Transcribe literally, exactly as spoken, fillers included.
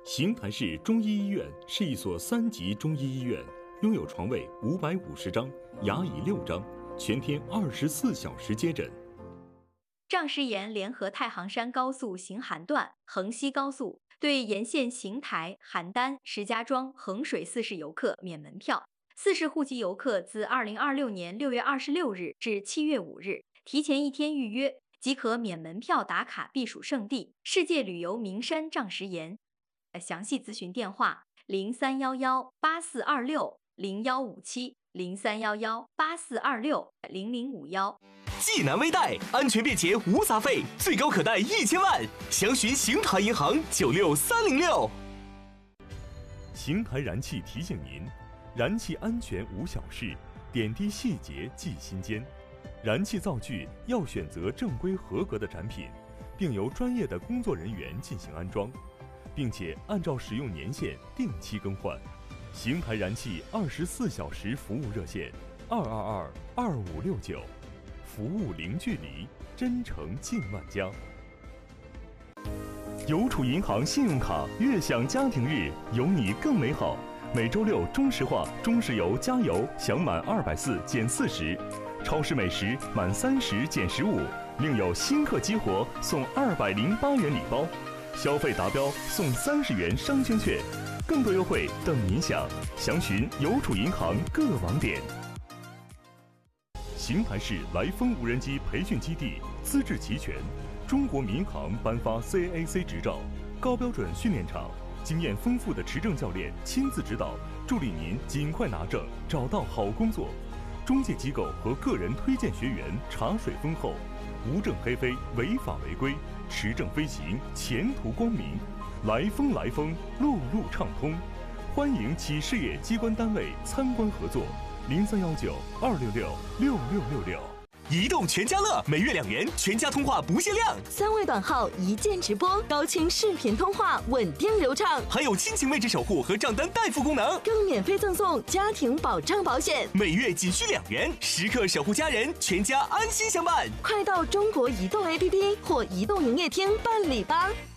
邢台市中医医院是一所三级中医医院，拥有床位五百五十张，牙椅六张，全天二十四小时接诊。 仗师岩联合太行山高速行邯段、衡西高速对沿线邢台、邯郸、石家庄、衡水四市游客免门票。四市户籍游客自二零二六年六月二十六日至七月五日，提前一天预约即可免门票打卡避暑胜地世界旅游名山仗师岩。详细咨询电话：零三幺幺八四二六零幺五七零三幺幺八四二六零零五幺。 济南微贷，安全便捷无杂费，最高可贷一千万。详询邢台银行九六三零六。 邢台燃气提醒您：燃气安全无小事，点滴细节记心间。燃气灶具要选择正规合格的产品，并由专业的工作人员进行安装，并且按照使用年限定期更换。邢台燃气二十四小时服务热线：二二二二五六九。服务零距离，真诚敬万家。邮储银行信用卡悦享家庭日，有你更美好。每周六中石化、中石油加油享满二百四减四十，超市美食满三十减十五，另有新客激活送二百零八元礼包，消费达标送三十元商圈券，更多优惠等您享。详询邮储银行各网点。邢台市来风无人机培训基地资质齐全，中国民航颁发 C A A C 执照，高标准训练场，经验丰富的持证教练亲自指导，助力您尽快拿证，找到好工作。中介机构和个人推荐学员茶水丰厚，无证黑飞，违法违规，持证飞行，前途光明。来风来风，路路畅通，欢迎企事业机关单位参观合作。零三幺九二六六六六六六。 移动全家乐每月两元，全家通话不限量， 三位短号一键直播，高清视频通话，稳定流畅， 还有亲情位置守护和账单代付功能， 更免费赠送家庭保障保险， 每月仅需两元，时刻守护家人，全家安心相伴。 快到中国移动 A P P 或移动营业厅办理吧。